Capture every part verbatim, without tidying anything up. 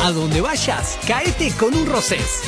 A donde vayas, caete con un Rosés.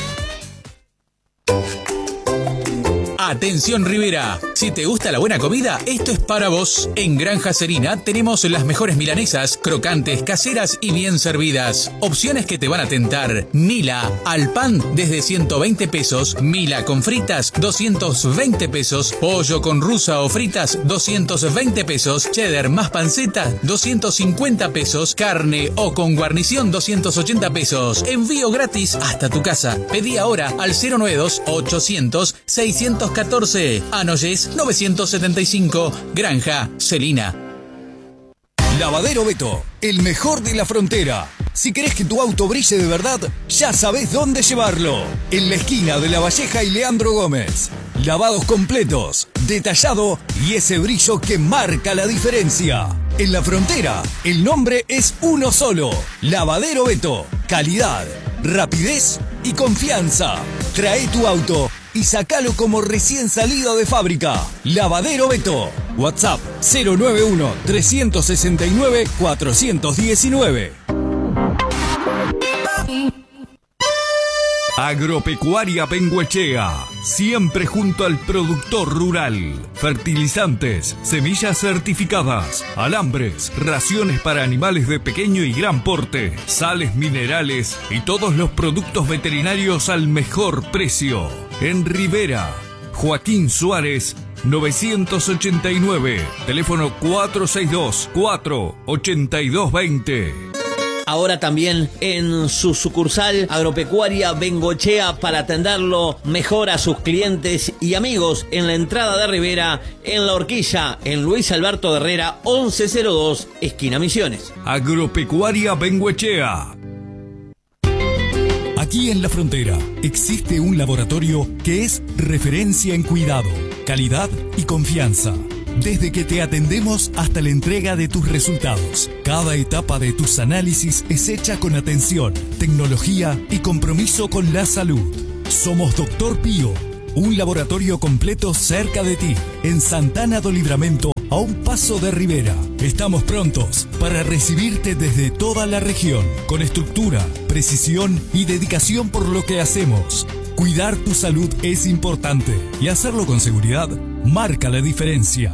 Atención Rivera, si te gusta la buena comida, esto es para vos. En Granja Serina tenemos las mejores milanesas, crocantes, caseras y bien servidas. Opciones que te van a tentar. Mila al pan desde ciento veinte pesos, Mila con fritas doscientos veinte pesos, pollo con rusa o fritas doscientos veinte pesos, cheddar más panceta doscientos cincuenta pesos, carne o con guarnición doscientos ochenta pesos. Envío gratis hasta tu casa. Pedí ahora al cero noventa y dos, ochocientos, seiscientos catorce. Anoyes novecientos setenta y cinco. Granja Celina. Lavadero Beto, el mejor de la frontera. Si querés que tu auto brille de verdad, ya sabés dónde llevarlo. En la esquina de La Valleja y Leandro Gómez. Lavados completos, detallado y ese brillo que marca la diferencia. En la frontera, el nombre es uno solo. Lavadero Beto. Calidad, rapidez y confianza. Trae tu auto y sacalo como recién salido de fábrica. Lavadero Beto. WhatsApp cero noventa y uno, trescientos sesenta y nueve, cuatrocientos diecinueve. Agropecuaria Bengoechea, siempre junto al productor rural. Fertilizantes, semillas certificadas, alambres, raciones para animales de pequeño y gran porte, sales minerales y todos los productos veterinarios al mejor precio. En Rivera, Joaquín Suárez, novecientos ochenta y nueve, teléfono cuatro seis dos, cuatro ocho dos dos cero. Ahora también en su sucursal Agropecuaria Bengoechea para atenderlo mejor a sus clientes y amigos en la entrada de Rivera, en La Horquilla, en Luis Alberto de Herrera, once cero dos, esquina Misiones. Agropecuaria Bengoechea. Aquí en la frontera existe un laboratorio que es referencia en cuidado, calidad y confianza. Desde que te atendemos hasta la entrega de tus resultados, cada etapa de tus análisis es hecha con atención, tecnología y compromiso con la salud. Somos Doctor Pío, un laboratorio completo cerca de ti, en Santana do Livramento, a un paso de Rivera. Estamos prontos para recibirte desde toda la región, con estructura, precisión y dedicación por lo que hacemos. Cuidar tu salud es importante y hacerlo con seguridad marca la diferencia.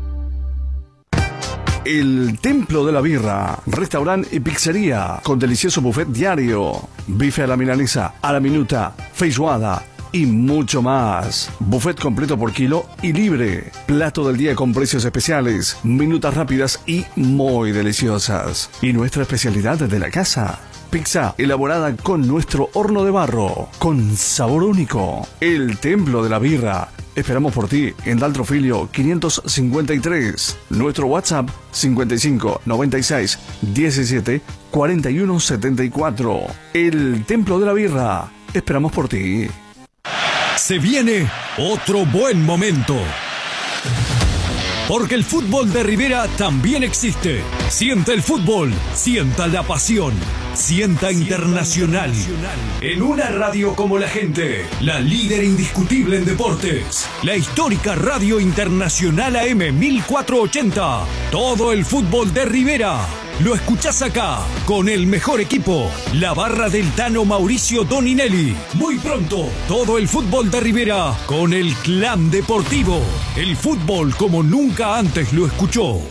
El Templo de la Birra, restaurante y pizzería con delicioso buffet diario, bife a la milanesa, a la minuta, feijoada y mucho más. Buffet completo por kilo y libre. Plato del día con precios especiales, minutas rápidas y muy deliciosas. Y nuestra especialidad de la casa, pizza elaborada con nuestro horno de barro, con sabor único. El Templo de la Birra. Esperamos por ti en Daltrofilio quinientos cincuenta y tres. Nuestro WhatsApp cincuenta y cinco, noventa y seis, diecisiete, cuarenta y uno, setenta y cuatro. El Templo de la Birra. Esperamos por ti. Se viene otro buen momento. Porque el fútbol de Rivera también existe. Sienta el fútbol, sienta la pasión, sienta Internacional. En una radio como La Gente, la líder indiscutible en deportes. La histórica Radio Internacional A M mil cuatrocientos ochenta. Todo el fútbol de Rivera lo escuchás acá, con el mejor equipo, la barra del Tano Mauricio Doninelli. Muy pronto, todo el fútbol de Rivera con el Clan Deportivo. El fútbol como nunca antes lo escuchó.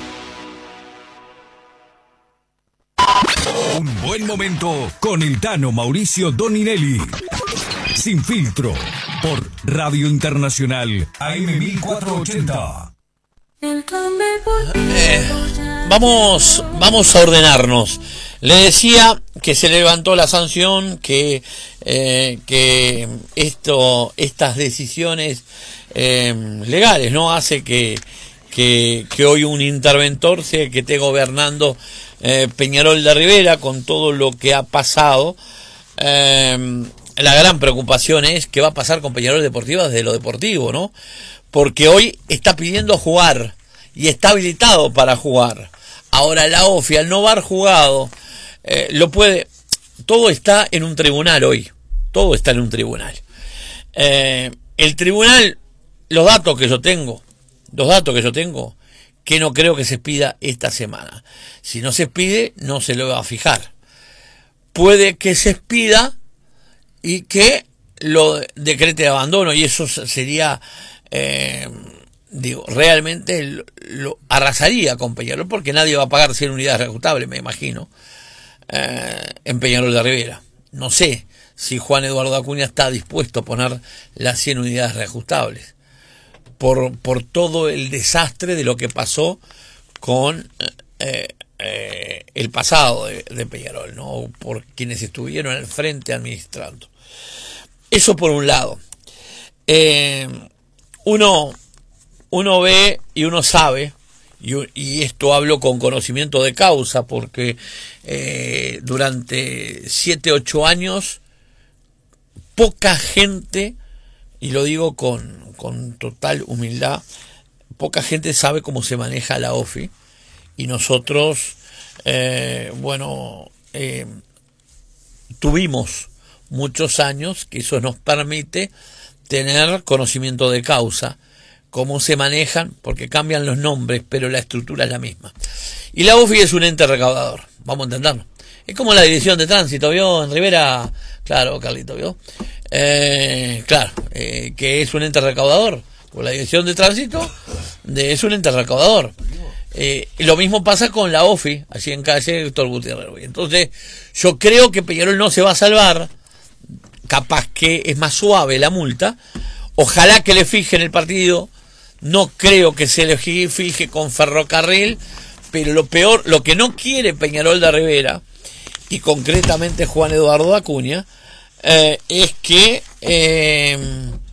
Un buen momento con el Tano Mauricio Doninelli. Sin filtro, por Radio Internacional A M mil cuatrocientos ochenta. Eh, vamos, vamos a ordenarnos. Le decía que se levantó la sanción, que, eh, que esto, estas decisiones eh, legales, ¿no? Hace que, que, que hoy un interventor sea el que esté gobernando eh, Peñarol de Rivera con todo lo que ha pasado. Eh, la gran preocupación es qué va a pasar con Peñarol Deportiva desde lo deportivo, ¿no? Porque hoy está pidiendo jugar y está habilitado para jugar. Ahora la O F I, al no haber jugado, eh, lo puede... Todo está en un tribunal hoy. Todo está en un tribunal. Eh, el tribunal, los datos que yo tengo, los datos que yo tengo, que no creo que se pida esta semana. Si no se pide, no se lo va a fijar. puede que se expida y que lo decrete de abandono, y eso sería, eh, digo, realmente lo, lo arrasaría con Peñarol, porque nadie va a pagar cien unidades reajustables, me imagino, eh, en Peñarol de Rivera. No sé si Juan Eduardo Acuña está dispuesto a poner las cien unidades reajustables por, por todo el desastre de lo que pasó con eh, eh, el pasado de, de Peñarol, ¿no? Por quienes estuvieron al frente administrando. Eso por un lado. Eh, uno, uno ve y uno sabe, y, y esto hablo con conocimiento de causa, porque eh, durante siete, ocho años, poca gente, y lo digo con, con total humildad, poca gente sabe cómo se maneja la O F I, y nosotros, eh, bueno, eh, tuvimos muchos años, que eso nos permite tener conocimiento de causa, cómo se manejan, porque cambian los nombres, pero la estructura es la misma. Y la O F I es un ente recaudador, vamos a entenderlo. Es como la Dirección de Tránsito, ¿vio? En Rivera, claro, Carlito, ¿vio? Eh, claro, eh, que es un ente recaudador, pues la Dirección de Tránsito de, es un ente recaudador. Eh, lo mismo pasa con la O F I, allí en calle Héctor Gutiérrez. Entonces, yo creo que Peñarol no se va a salvar. Capaz que es más suave la multa, ojalá que le fijen el partido, no creo que se le fije con Ferrocarril, pero lo peor, lo que no quiere Peñarol de Rivera, y concretamente Juan Eduardo Acuña, eh, es que eh,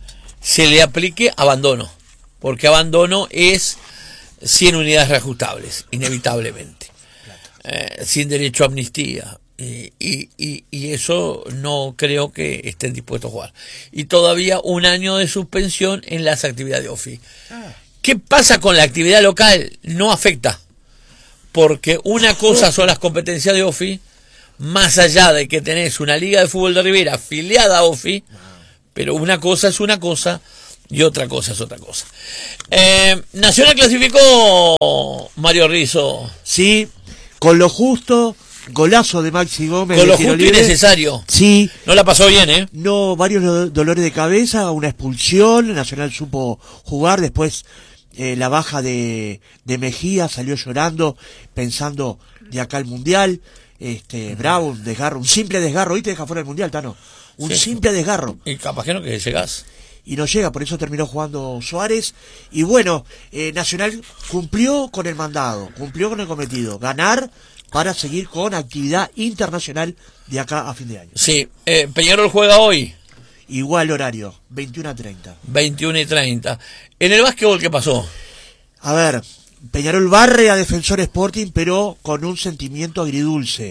se le aplique abandono, porque abandono es cien unidades reajustables, inevitablemente, eh, sin derecho a amnistía. Y, y, y eso no creo que estén dispuestos a jugar. Y todavía un año de suspensión en las actividades de O F I. ¿Qué pasa con la actividad local? No afecta, porque una cosa son las competencias de O F I, más allá de que tenés una liga de fútbol de Rivera afiliada a O F I, pero una cosa es una cosa y otra cosa es otra cosa. Eh, Nacional clasificó, Mario Rizzo. Sí, con lo justo. Golazo de Maxi Gómez. Con lo justo y necesario. Sí. No la pasó bien, ¿eh? No, varios dolores de cabeza, una expulsión. Nacional supo jugar. Después eh, la baja de, de Mejía, salió llorando, pensando de acá al Mundial. Este, bravo, un desgarro, un simple desgarro. ¿Viste? Deja fuera del Mundial, Tano. Un sí. simple desgarro. Y capaz que no, que llegás. Y no llega, por eso terminó jugando Suárez. Y bueno, eh, Nacional cumplió con el mandado, cumplió con el cometido. Ganar para seguir con actividad internacional de acá a fin de año. Sí, eh, Peñarol juega hoy. Igual horario, veintiuno a treinta. veintiuno y treinta. ¿En el básquetbol qué pasó? A ver, Peñarol barre a Defensor Sporting, pero con un sentimiento agridulce.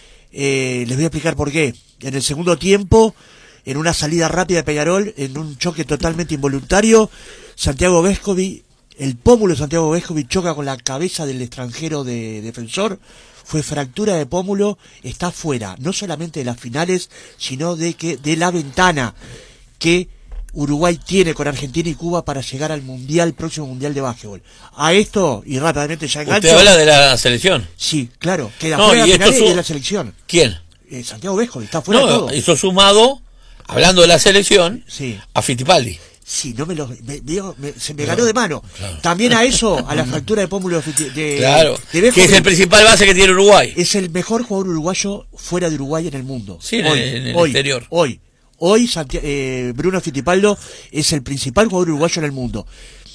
Eh, les voy a explicar por qué. En el segundo tiempo, en una salida rápida de Peñarol, en un choque totalmente involuntario, Santiago Vescovi, el pómulo de Santiago Vescovi choca con la cabeza del extranjero de Defensor. Fue fractura de pómulo, está fuera, no solamente de las finales, sino de que de la ventana que Uruguay tiene con Argentina y Cuba para llegar al mundial, próximo mundial de básquetbol. A esto, y rápidamente ya engancho. ¿Usted habla de la selección? Sí, claro, queda no, fuera y de la, esto su... de la selección. ¿Quién? Eh, Santiago Vescovi, está fuera no, de todo. Eso sumado, hablando de la selección, sí. a Fittipaldi. Sí, no me lo, me, me, se me ganó de mano. Claro. También a eso, a la fractura de pómulo de, de claro, de Vescovi, que es el principal base que tiene Uruguay. Es el mejor jugador uruguayo fuera de Uruguay en el mundo. Sí, en, hoy, el, en el hoy, exterior. Hoy, hoy Santiago, eh, Bruno Fittipaldo es el principal jugador uruguayo en el mundo.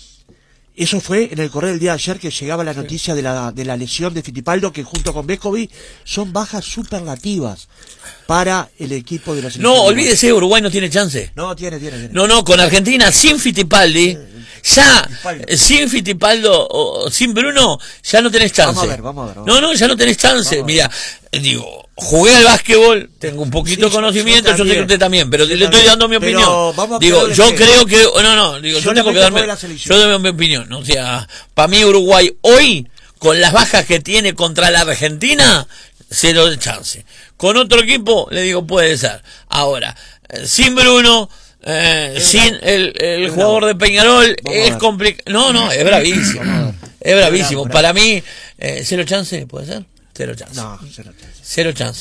Eso fue en el correo del día de ayer que llegaba la noticia de la, de la lesión de Fittipaldo, que junto con Vescovi son bajas superlativas para el equipo de la selección. No, olvídese, Uruguay no tiene chance. No, tiene, tiene, tiene. No, no, con Argentina, sin Fittipaldi, ya, Fittipaldo. sin Fittipaldo o sin Bruno, ya no tenés chance. Vamos a ver, vamos a ver. Vamos no, no, ya no tenés chance. Mira, digo, jugué al básquetbol, tengo un poquito de sí, conocimiento, yo, yo sé que usted también, pero yo le estoy dando mi pero opinión. Digo, yo creo que, no, no, digo, yo, yo tengo que darme, yo doy mi opinión. O sea, para mí Uruguay hoy, con las bajas que tiene contra la Argentina, cero de chance. Con otro equipo, le digo, puede ser. Ahora, eh, sin Bruno, eh, sin el, el jugador de Peñarol, es complicado. No, no, es bravísimo. Es bravísimo. Para mí, eh, cero chance, ¿puede ser? Cero chance. No, cero chance. Cero chance.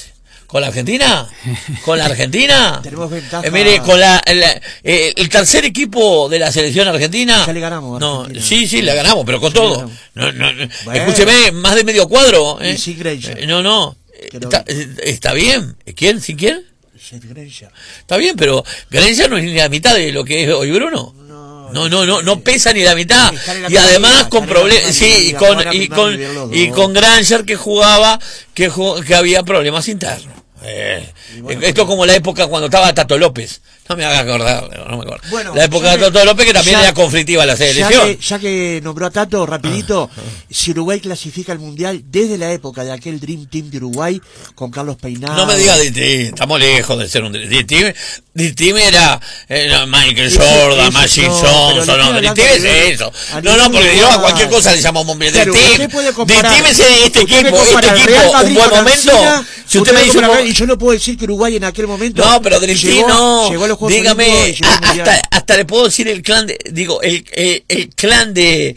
¿Con la Argentina? ¿Con la Argentina? Tenemos ventaja. Eh, mire, con la, la eh, el tercer equipo de la selección argentina. Ya le ganamos. No, Argentina. sí, sí, le ganamos, pero con Sí, todo. No, no, no. Bueno. Escúcheme, más de medio cuadro. ¿eh? Y sin Granger. Eh, no, no. Está, está bien. ¿Quién? ¿Sin quién? Sin Granger. Está bien, pero Granger no es ni la mitad de lo que es hoy Bruno. No, no, no, no pesa ni la mitad. Y además con problemas, sí, y con y con y con Granger que jugaba que que había problemas internos. Eh, bueno, esto como la época cuando estaba Tato López. No me haga acordar, no me acuerdo. Bueno, la época de Tato López que también ya, era conflictiva la selección. Ya que, ya que nombró a Tato, rapidito, ah, ah. si Uruguay clasifica al Mundial desde la época de aquel Dream Team de Uruguay con Carlos Peinado. No me diga Dream Team, estamos lejos de ser un Dream Team. Dream Team era, era Michael Jordan, Magic Johnson, no, Dream Team es eso. No, no, porque yo a cualquier cosa le llamamos Mundial. Dream Team, Dream Team es este equipo, este equipo, un buen momento. Si usted me dice y yo no puedo decir que Uruguay en aquel momento no, pero Dream Team no. Llegó a los Juegos Dígame, hasta, hasta le puedo decir el clan de, digo, el, el, el clan de,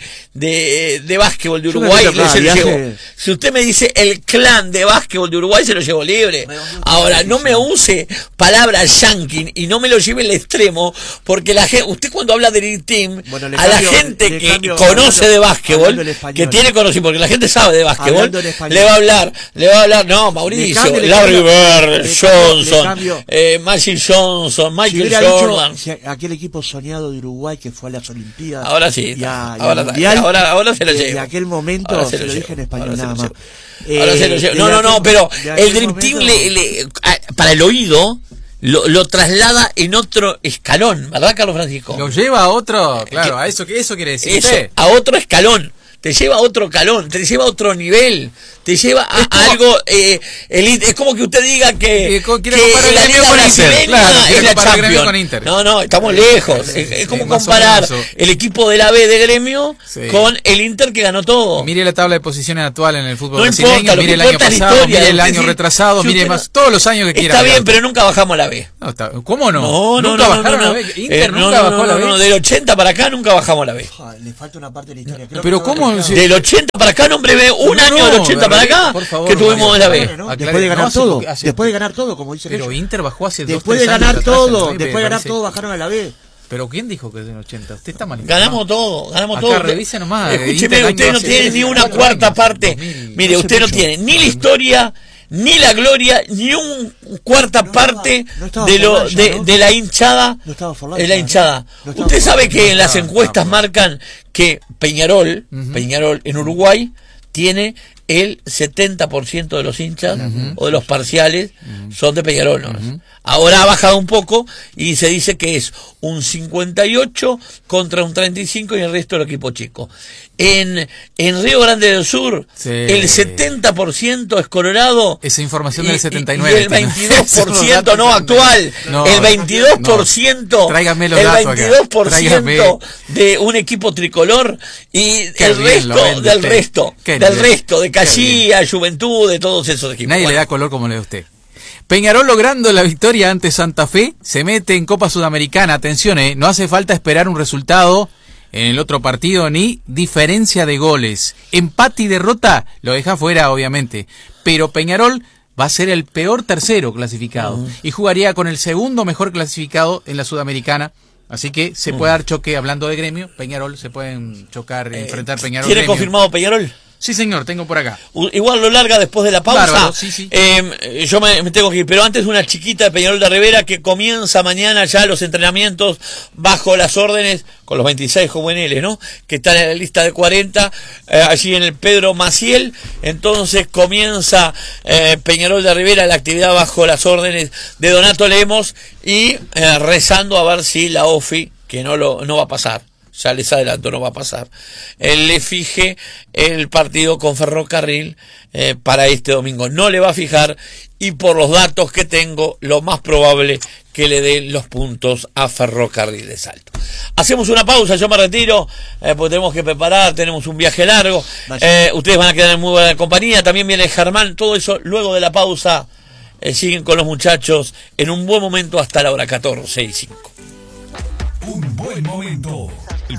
de, de básquetbol de Uruguay, le se lo llevo. Si usted me dice el clan de básquetbol de Uruguay, se lo llevo libre. Ahora, no me use palabras yankee y no me lo lleve al extremo, porque la gente, usted cuando habla de Dream Team, bueno, a la cambio, gente le, le que cambio, conoce hablando, de básquetbol, que tiene conocimiento, porque la gente sabe de básquetbol, le va a hablar, le va a hablar, no, Mauricio, cambio, Larry Bird, Johnson, eh, Magic Johnson, Michael si Jordan. Dicho, si aquel equipo soñado de Uruguay que fue a las Olimpiadas. Ahora sí. Y a, y ahora, mundial, ahora, ahora se lo llevo. En aquel momento ahora se, se lo, lo dije en español ahora nada más. Eh, ahora se lo llevo. No, no, no, pero el Dream Team le, le, para el oído lo, lo traslada en otro escalón, ¿verdad, Carlos Francisco? Lo lleva a otro, claro, a eso que eso quiere decir. Eso, a otro escalón. Te lleva a otro calón, te lleva a otro nivel, te lleva a, a algo eh, elite. Es como que usted diga que, eh, que la liga brasileña claro, es la Champions. No, no, estamos lejos. Sí, es, es como sí, comparar el equipo de la B de Gremio sí. con el Inter que ganó todo. Mire la tabla de posiciones actual en el fútbol no brasileño, importa, mire el año pasado, historia, mire el año decir, retrasado, si mire más no, todos los años que quiera. Está bien, pero nunca bajamos a la B. No, está, ¿cómo no? No, no, nunca no, bajaron no, no, a la B. Inter eh, nunca no, bajó a la B. No, del ochenta para acá nunca bajamos a la B. Le falta una parte de la historia. Creo pero cómo del ochenta para acá, nombre, ve un no, año del ochenta para acá favor, que tuvimos en la B. No, después de ganar no, todo, hace, después de ganar todo, como dice. Pero ellos. Inter bajó hace después dos, de ganar todo, después de ganar todo bajaron a la B. Pero ¿quién dijo que es en ochenta? Usted está mal. Ganamos todo, ganamos acá todo. Revisa nomás. Escúcheme, usted no tiene ni una cuarta parte. Mire, usted no tiene ni la historia, ni la gloria, ni un cuarta no, parte no estaba, no de lo Forlán, de, ¿no? de la hinchada. No estaba Forlán, de la hinchada. No Usted Forlán, sabe que en las encuestas marcan que Peñarol, uh-huh. Peñarol en Uruguay tiene el setenta por ciento de los hinchas uh-huh. o de los parciales uh-huh. son de Peñarol. ¿no? Uh-huh. Ahora ha bajado un poco y se dice que es un cincuenta y ocho contra un treinta y cinco y el resto del equipo chico. En, en Río Grande del Sur, sí. el setenta por ciento es Colorado. Esa información del setenta y nueve. Y el veintidós por ciento no actual. No, el veintidós por ciento. No. Tráigame los el datos veintidós por ciento acá. De un equipo tricolor y Qué el resto del usted. resto. Qué del bien. resto, de Caxias, Juventud, de todos esos equipos. Nadie bueno. le da color como le da usted. Peñarol logrando la victoria ante Santa Fe, se mete en Copa Sudamericana. Atención, eh, no hace falta esperar un resultado en el otro partido ni diferencia de goles. Empate y derrota lo deja fuera, obviamente. Pero Peñarol va a ser el peor tercero clasificado uh-huh. y jugaría con el segundo mejor clasificado en la Sudamericana. Así que se uh-huh. puede dar choque, hablando de Gremio, Peñarol, se pueden chocar, eh, enfrentar Peñarol. ¿Tiene Gremio. confirmado Peñarol? Sí, señor, tengo por acá. Igual lo larga después de la pausa. Bárbaro, sí, sí. Eh, yo me, me tengo que ir, pero antes una chiquita de Peñarol de Rivera que comienza mañana ya los entrenamientos bajo las órdenes, con los veintiséis juveniles, ¿no? Que están en la lista de cuarenta, eh, allí en el Pedro Maciel. Entonces comienza eh, Peñarol de Rivera la actividad bajo las órdenes de Donato Lemos y eh, rezando a ver si la O F I, que no, lo, no va a pasar. Ya les adelanto, no va a pasar. Él le fije el partido con Ferrocarril eh, para este domingo. No le va a fijar y por los datos que tengo, lo más probable que le dé los puntos a Ferrocarril de Salto. Hacemos una pausa, yo me retiro, eh, porque tenemos que preparar, tenemos un viaje largo. Eh, ustedes van a quedar en muy buena compañía, también viene Germán, todo eso luego de la pausa. Eh, siguen con los muchachos en un buen momento hasta la hora catorce y cinco. Un buen momento. El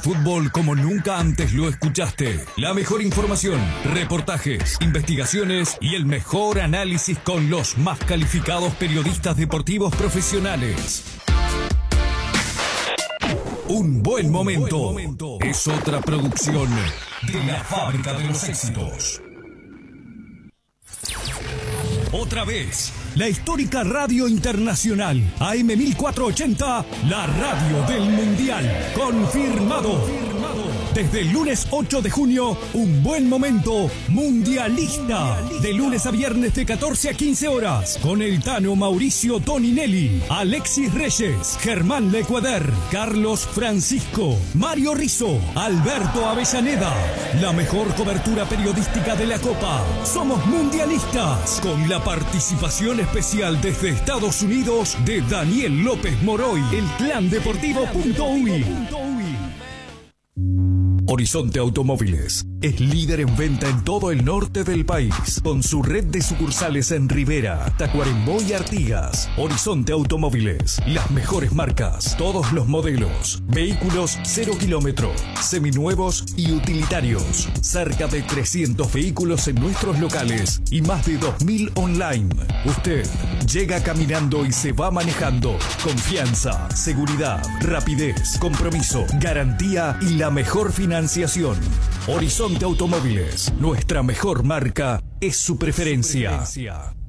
fútbol como nunca antes lo escuchaste. La mejor información, reportajes, investigaciones y el mejor análisis con los más calificados periodistas deportivos profesionales. Un buen momento, Un buen momento es otra producción de la Fábrica de los Éxitos. Otra vez, la histórica Radio Internacional A M mil cuatrocientos ochenta, la radio del Mundial. Confirmado. Desde el lunes ocho de junio, un buen momento mundialista. De lunes a viernes de catorce a quince horas. Con el Tano Mauricio Toninelli, Alexis Reyes, Germán Lecuader, Carlos Francisco, Mario Rizzo, Alberto Avellaneda. La mejor cobertura periodística de la Copa. Somos mundialistas. Con la participación especial desde Estados Unidos de Daniel López Moroy, el clan deportivo punto U I. Horizonte Automóviles es líder en venta en todo el norte del país, con su red de sucursales en Rivera, Tacuarembó y Artigas. Horizonte Automóviles, las mejores marcas, todos los modelos, vehículos cero kilómetro, seminuevos y utilitarios. Cerca de trescientos vehículos en nuestros locales y más de dos mil online. Usted llega caminando y se va manejando. Confianza, seguridad, rapidez, compromiso, garantía y la mejor financiación. Horizonte Automóviles, nuestra mejor marca es su preferencia.